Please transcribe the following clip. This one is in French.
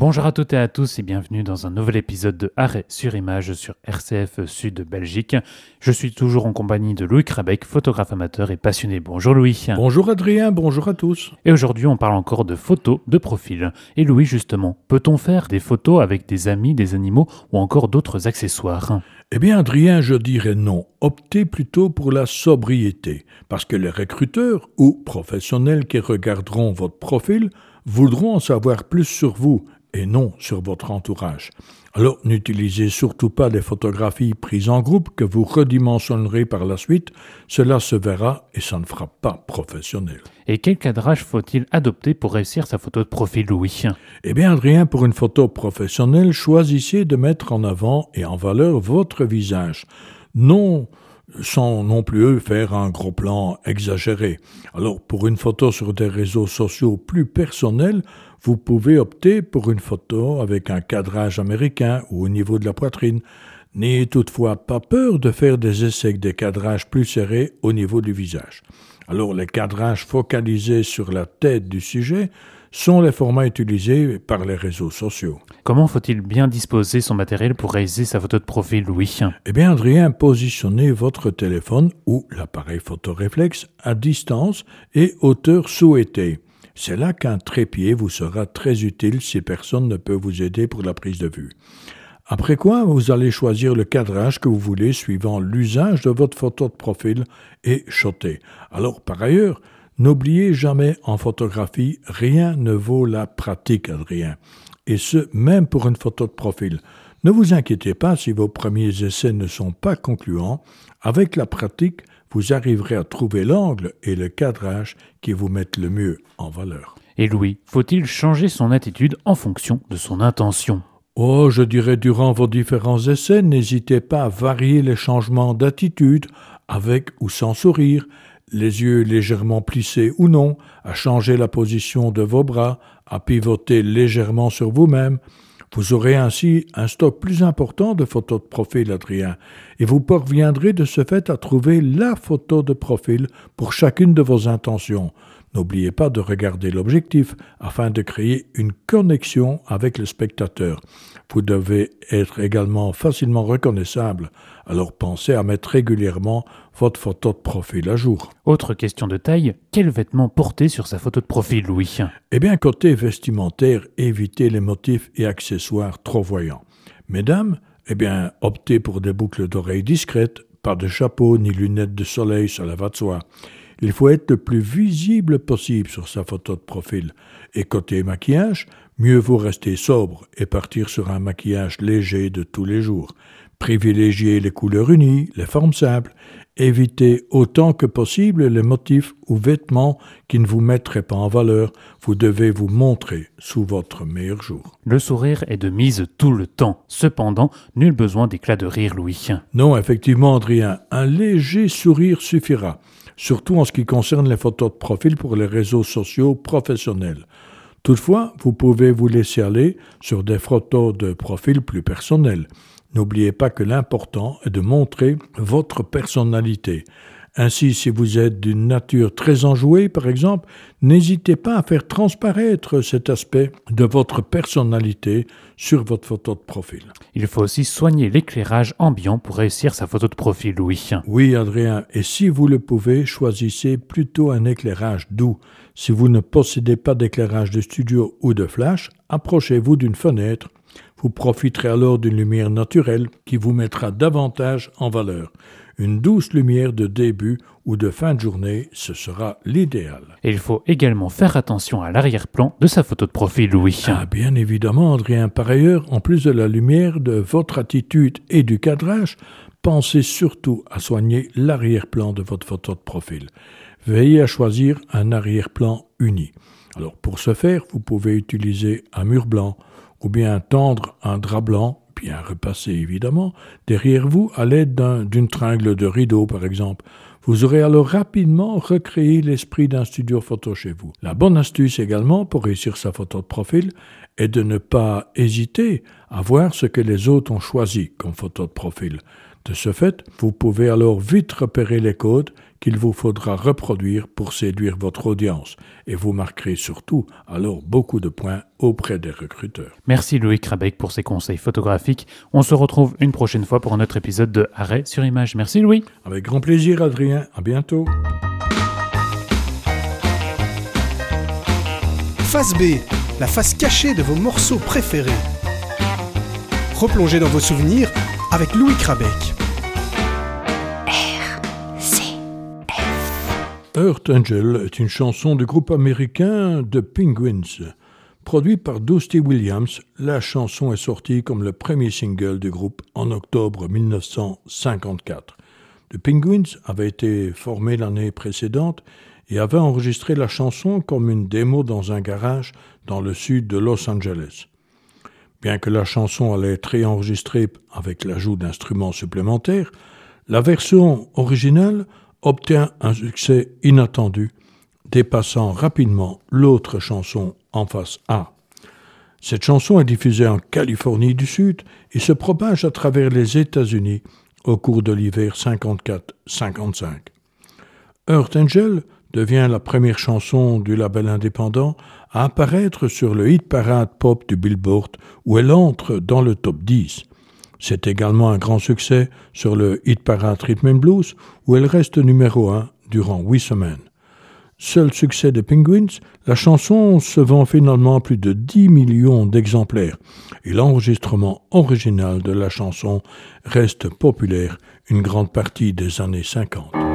Bonjour à toutes et à tous et bienvenue dans un nouvel épisode de Arrêt sur image sur RCF Sud Belgique. Je suis toujours en compagnie de Louis Krabeck, photographe amateur et passionné. Bonjour Louis. Bonjour Adrien, bonjour à tous. Et aujourd'hui on parle encore de photos de profil. Et Louis justement, peut-on faire des photos avec des amis, des animaux ou encore d'autres accessoires ? Eh bien Adrien, je dirais non. Optez plutôt pour la sobriété, parce que les recruteurs ou professionnels qui regarderont votre profil voudront en savoir plus sur vous et non sur votre entourage. Alors n'utilisez surtout pas des photographies prises en groupe que vous redimensionnerez par la suite, cela se verra et ça ne fera pas professionnel. Et quel cadrage faut-il adopter pour réussir sa photo de profil, Louis ? Eh bien Adrien, pour une photo professionnelle, choisissez de mettre en avant et en valeur votre visage. Non sans non plus faire un gros plan exagéré. Alors, pour une photo sur des réseaux sociaux plus personnels, vous pouvez opter pour une photo avec un cadrage américain ou au niveau de la poitrine. N'ayez toutefois pas peur de faire des essais avec des cadrages plus serrés au niveau du visage. Alors, les cadrages focalisés sur la tête du sujet sont les formats utilisés par les réseaux sociaux. Comment faut-il bien disposer son matériel pour réaliser sa photo de profil, Louis ? Eh bien, Adrien, positionnez votre téléphone ou l'appareil photo réflexe à distance et hauteur souhaitée. C'est là qu'un trépied vous sera très utile si personne ne peut vous aider pour la prise de vue. Après quoi, vous allez choisir le cadrage que vous voulez suivant l'usage de votre photo de profil et shotter. Alors, par ailleurs, n'oubliez jamais en photographie, rien ne vaut la pratique, Adrien. Et ce, même pour une photo de profil. Ne vous inquiétez pas si vos premiers essais ne sont pas concluants. Avec la pratique, vous arriverez à trouver l'angle et le cadrage qui vous mettent le mieux en valeur. Et Louis, faut-il changer son attitude en fonction de son intention ? Oh, je dirais durant vos différents essais, n'hésitez pas à varier les changements d'attitude, avec ou sans sourire, les yeux légèrement plissés ou non, à changer la position de vos bras, à pivoter légèrement sur vous-même. Vous aurez ainsi un stock plus important de photos de profil, Adrien, et vous parviendrez de ce fait à trouver la photo de profil pour chacune de vos intentions. N'oubliez pas de regarder l'objectif afin de créer une connexion avec le spectateur. Vous devez être également facilement reconnaissable, alors pensez à mettre régulièrement votre photo de profil à jour. Autre question de taille, quels vêtements porter sur sa photo de profil, Louis ? Eh bien, côté vestimentaire, évitez les motifs et accessoires trop voyants. Mesdames, eh bien, optez pour des boucles d'oreilles discrètes, pas de chapeau ni lunettes de soleil, cela va de soi. Il faut être le plus visible possible sur sa photo de profil. Et côté maquillage, mieux vaut rester sobre et partir sur un maquillage léger de tous les jours. Privilégiez les couleurs unies, les formes simples. Évitez autant que possible les motifs ou vêtements qui ne vous mettraient pas en valeur. Vous devez vous montrer sous votre meilleur jour. Le sourire est de mise tout le temps. Cependant, nul besoin d'éclat de rire, Louis. Non, effectivement, Adrien, un léger sourire suffira. Surtout en ce qui concerne les photos de profil pour les réseaux sociaux professionnels. Toutefois, vous pouvez vous laisser aller sur des photos de profil plus personnelles. N'oubliez pas que l'important est de montrer votre personnalité. Ainsi, si vous êtes d'une nature très enjouée, par exemple, n'hésitez pas à faire transparaître cet aspect de votre personnalité sur votre photo de profil. Il faut aussi soigner l'éclairage ambiant pour réussir sa photo de profil, Louis. Oui, Adrien, et si vous le pouvez, choisissez plutôt un éclairage doux. Si vous ne possédez pas d'éclairage de studio ou de flash, approchez-vous d'une fenêtre. Vous profiterez alors d'une lumière naturelle qui vous mettra davantage en valeur. Une douce lumière de début ou de fin de journée, ce sera l'idéal. Et il faut également faire attention à l'arrière-plan de sa photo de profil, Louis. Ah, bien évidemment, Adrien. Par ailleurs, en plus de la lumière, de votre attitude et du cadrage, pensez surtout à soigner l'arrière-plan de votre photo de profil. Veillez à choisir un arrière-plan uni. Alors, pour ce faire, vous pouvez utiliser un mur blanc ou bien tendre un drap blanc, bien repassé évidemment, derrière vous à l'aide d'une tringle de rideau par exemple. Vous aurez alors rapidement recréé l'esprit d'un studio photo chez vous. La bonne astuce également pour réussir sa photo de profil est de ne pas hésiter à voir ce que les autres ont choisi comme photo de profil. De ce fait, vous pouvez alors vite repérer les codes qu'il vous faudra reproduire pour séduire votre audience. Et vous marquerez surtout alors beaucoup de points auprès des recruteurs. Merci Loïc Rabec pour ces conseils photographiques. On se retrouve une prochaine fois pour un autre épisode de Arrêt sur image. Merci Louis. Avec grand plaisir Adrien, à bientôt. Face B, la face cachée de vos morceaux préférés. Replongez dans vos souvenirs avec Louis Rabec. Earth Angel est une chanson du groupe américain The Penguins. Produite par Dusty Williams, la chanson est sortie comme le premier single du groupe en octobre 1954. The Penguins avait été formé l'année précédente et avait enregistré la chanson comme une démo dans un garage dans le sud de Los Angeles. Bien que la chanson allait être réenregistrée avec l'ajout d'instruments supplémentaires, la version originale obtient un succès inattendu, dépassant rapidement l'autre chanson en face A. Cette chanson est diffusée en Californie du Sud et se propage à travers les États-Unis au cours de l'hiver 54-55. Earth Angel devient la première chanson du label indépendant à apparaître sur le hit parade pop du Billboard où elle entre dans le top 10. C'est également un grand succès sur le hit parade Rhythm and Blues où elle reste numéro 1 durant 8 semaines. Seul succès des Penguins, la chanson se vend finalement plus de 10 millions d'exemplaires et l'enregistrement original de la chanson reste populaire une grande partie des années 50.